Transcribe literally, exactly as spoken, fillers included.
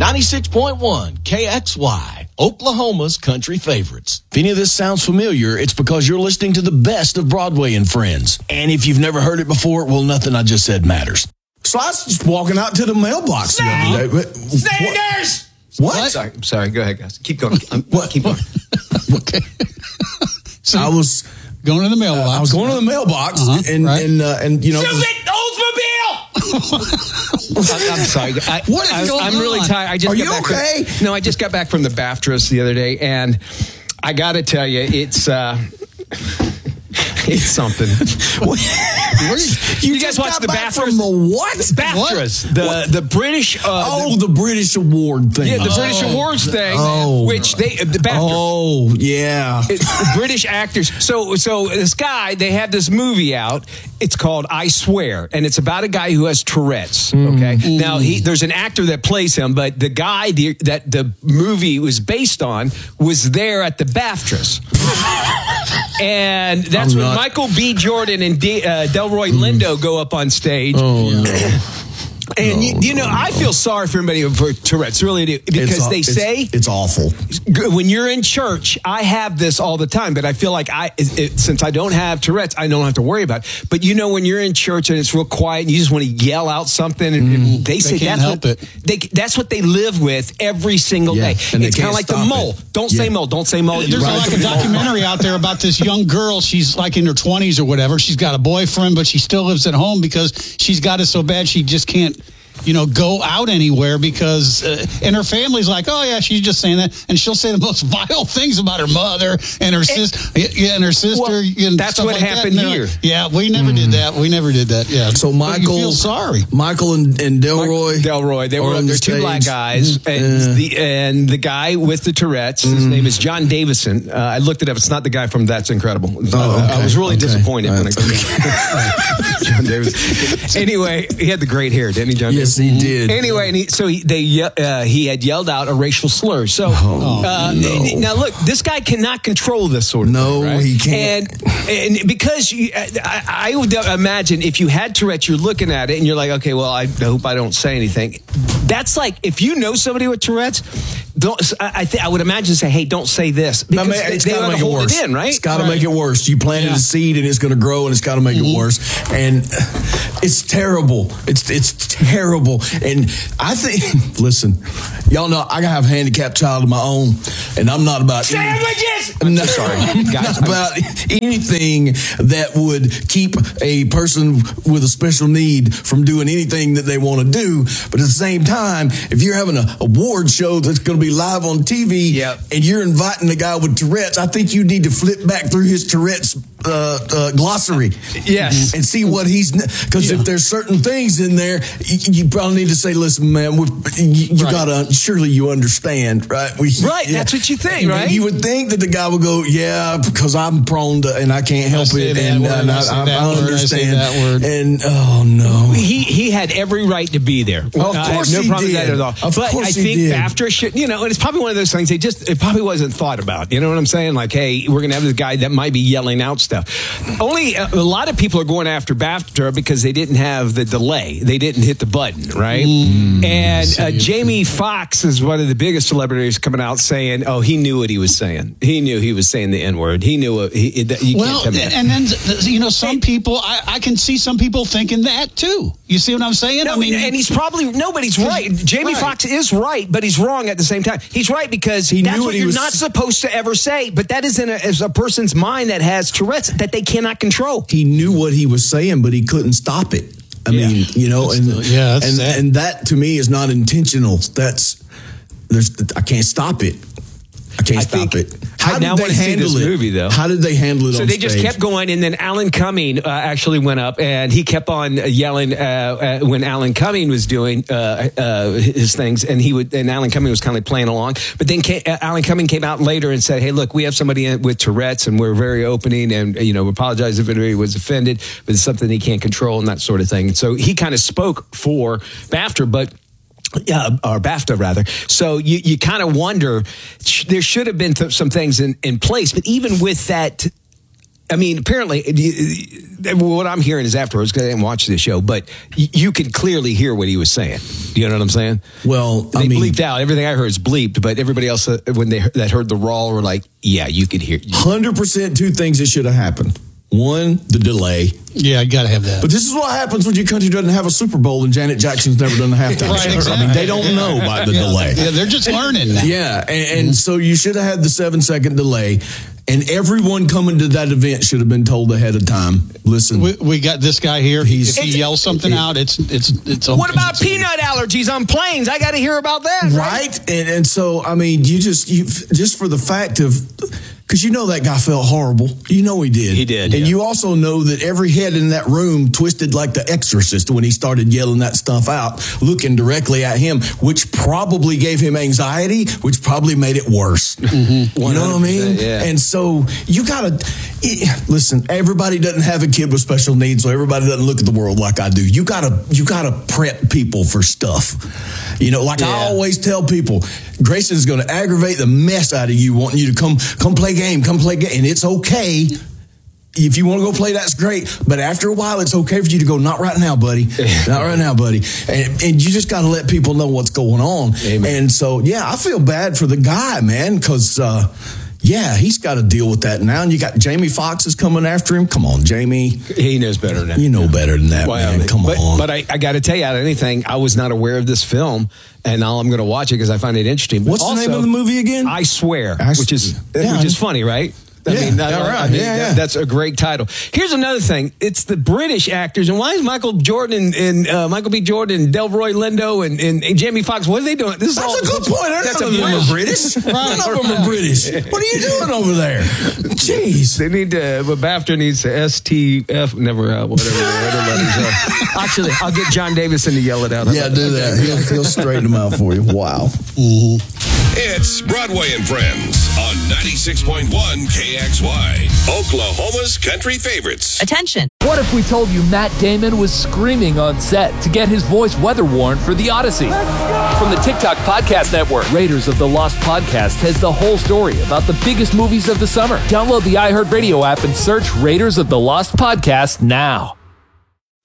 ninety-six point one K X Y, Oklahoma's country favorites. If any of this sounds familiar, it's because you're listening to the best of Broadway and Friends. And if you've never heard it before, well, nothing I just said matters. So I was just walking out to the mailbox the other day. Sanders! What? What? Sorry, I'm sorry. Go ahead, guys. Keep going. I'm, what? Keep going. Okay. So I was going to the mailbox. Uh, I was going to the mailbox, uh-huh, and right. and uh, and you know. I'm sorry. I, what is I, going I'm really on? tired. I just Are got you back okay? From, no, I just got back from the BAFTAs the other day, and I got to tell you, it's uh, it's something. you, you guys watch the BAFTAs? From the what? BAFTAs, what? the what? the British. Uh, oh, the, the British award thing. Yeah, the oh. British awards thing. Oh, which they the BAFTAs. Oh, yeah. It's the British actors. So, so this guy, they have this movie out. It's called I Swear, and it's about a guy who has Tourette's. Okay, mm. now he there's an actor that plays him, but the guy the, that the movie was based on was there at the BAFTAs. And that's I'm when not. Michael B. Jordan and D, uh, Delroy mm. Lindo go up on stage. Oh, no. And, no, you, you know, no, I feel sorry for everybody for Tourette's, really do. Because it's, they it's, say... It's awful. When you're in church, I have this all the time, but I feel like I, it, since I don't have Tourette's, I don't have to worry about it. But you know, when you're in church and it's real quiet and you just want to yell out something, and, and they, they say can't that's help what, it. They, that's what they live with every single Yeah, day. and It's they kind of can't like the stop mole. it. Don't Yeah. say mole. Don't say mole. There's Right. like a documentary out there about this young girl. She's like in her twenties or whatever. She's got a boyfriend, but she still lives at home because she's got it so bad she just can't, you know, go out anywhere because, uh, and her family's like, oh yeah, she's just saying that, and she'll say the most vile things about her mother and her sister, yeah, and her sister. Well, and that's stuff what like happened that. here. Like, yeah, we never mm. did that. We never did that. Yeah. So Michael, you feel sorry. Michael and, and Delroy, Delroy, they were on they're the two stage. black guys, and Yeah. the and the guy with the Tourette's, his Mm. name is John Davison. Uh, I looked it up; it's not the guy from That's Incredible. Oh, Uh, okay. I was really Okay. disappointed when I That's John Davison. Anyway, he had the great hair, didn't he, John? Yes, Davison? he did. Anyway, and he, so he, they ye- uh, he had yelled out a racial slur. So Oh, uh, no. now look, this guy cannot control this sort of No, thing. Right? he can't. And, and because you, I, I would imagine if you had Tourette's, you're looking at it and you're like, okay, well, I hope I don't say anything. That's like if you know somebody with Tourette's, don't I? I, th- I would imagine say, hey, don't say this because I mean, they, it's they got to ought make to it hold worse. it in, right? It's got to right. make it worse. You planted Yeah. a seed and it's going to grow and it's got to make Mm-hmm. it worse. And it's terrible. It's it's terrible. And I think, listen, y'all know I have a handicapped child of my own, and I'm not about Sandwiches. Any, I'm not, Sorry, I'm guys, not about anything that would keep a person with a special need from doing anything that they want to do. But at the same time, if you're having an award show that's going to be live on T V, Yep. and you're inviting the guy with Tourette's, I think you need to flip back through his Tourette's uh, uh, glossary. Yes. And see what he's, because Yeah. if there's certain things in there, you, you probably need to say, listen, man, we, you, you Right. gotta, surely you understand, right? We, Right, that's what you think, And right? You would think that the guy would go, yeah, because I'm prone to, and I can't help say it, that and, word, and I I, say I, that I word, I say understand. that word. And, oh, no. He he had every right to be there. Of I have course no he problem did. with that at all. Of but course I he think did. BAFTA should, you know, and it's probably one of those things. They just it probably wasn't thought about. You know what I'm saying? Like, hey, we're gonna have this guy that might be yelling out stuff. Only a, a lot of people are going after BAFTA because they didn't have the delay. They didn't hit the button, right? Mm, and uh, Jamie Foxx is one of the biggest celebrities coming out saying, "Oh, he knew what he was saying. He knew he was saying the N word. He knew it. He, it, you Well, can't tell me that." and then, you know, some people, I, I can see some people thinking that too. You see what I'm saying? No, I mean, and he's probably nobody's right. Jamie Right. Foxx is right, but he's wrong at the same time. He's right because He that's knew what what he you're was- not supposed to ever say. But that is in a, is a person's mind that has Tourette's that they cannot control. He knew what he was saying, but he couldn't stop it. I Yeah. mean, you know, and That's- yeah, that's and sad. and that to me is not intentional. That's there's I can't stop it. I can't I stop think- it. I How now did they wanna see handle this it? movie, though. How did they handle it? So on they just stage? kept going, and then Alan Cumming uh, actually went up, and he kept on yelling uh, uh, when Alan Cumming was doing uh, uh, his things, and he would, and Alan Cumming was kind of playing along. But then came, uh, Alan Cumming came out later and said, "Hey, look, we have somebody in, with Tourette's, and we're very opening, and you know, we apologize if anybody was offended, but it's something he can't control and that sort of thing." And so he kind of spoke for BAFTA, but. Uh, or BAFTA rather. So you, you kind of wonder, sh- there should have been th- some things in, in place, but even with that I mean, apparently, what I'm hearing is afterwards, because I didn't watch the show, but you could clearly hear what he was saying. You know what I'm saying? Well, they I mean, bleeped out. Everything I heard is bleeped, but everybody else, uh, when they that heard the raw, were like, yeah, you could hear. one hundred percent two things that should have happened. One, the delay. Yeah, you got to have that. But this is what happens when your country doesn't have a Super Bowl and Janet Jackson's never done the halftime Right, show. exactly. I mean, they don't know about the yeah, delay. Yeah, they're just learning now. Yeah, and, and so you should have had the seven-second delay, and everyone coming to that event should have been told ahead of time. Listen, We, we got this guy here. He's- if he yells something out, it's it's it's. What okay. about peanut allergies on planes? I got to hear about that. right? And and so I mean, you just you just for the fact of. Because you know that guy felt horrible. You know he did. He did, And yeah. you also know that every head in that room twisted like the exorcist when he started yelling that stuff out, looking directly at him, which probably gave him anxiety, which probably made it worse. Mm-hmm. You know what I mean? Yeah. And so you got to, listen, everybody doesn't have a kid with special needs, so everybody doesn't look at the world like I do. You got to you got to prep people for stuff. You know, like Yeah. I always tell people, Grayson's going to aggravate the mess out of you, wanting you to come come play game, come play game. And it's okay. If you want to go play, that's great. But after a while, it's okay for you to go, not right now, buddy. Not right now, buddy. And, and you just got to let people know what's going on. Amen. And so, yeah, I feel bad for the guy, man, because, uh, yeah, he's got to deal with that now. And you got Jamie Foxx is coming after him. Come on, Jamie. He knows better than that. You know better than that, Well, man. Come but, on. But I, I got to tell you, out of anything, I was not aware of this film, and now I'm going to watch it because I find it interesting. But What's also, the name of the movie again? I Swear, I which is yeah, which is I- funny, right? I Yeah, mean, that, yeah, right. I mean Yeah, yeah. that- that's a great title. Here's another thing: it's the British actors, and why is Michael Jordan and, and uh, Michael B. Jordan, and Delroy Lindo, and, and, and Jamie Foxx? What are they doing? This is That's all, a good point. None That's of a them British. are British. None of them are British. What are you doing over there? Jeez. They need to. But BAFTA needs to S T F. Never uh, whatever. whatever letters are. Actually, I'll get John Davison to yell it out. Yeah, do that. He'll, he'll straighten them out for you. Wow. It's Broadway and Friends on ninety-six point one K X Y, Oklahoma's country favorites. Attention. What if we told you Matt Damon was screaming on set to get his voice weather worn for The Odyssey? From the TikTok Podcast Network, Raiders of the Lost Podcast has the whole story about the biggest movies of the summer. Download the iHeartRadio app and search Raiders of the Lost Podcast now.